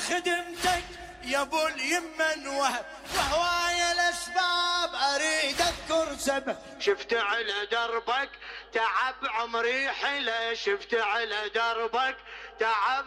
خدمتك يا ابو اليمن وهب، وهواي الاسباب اريد اذكر سبب. شفت على دربك تعب عمري حلا، شفت على دربك تعب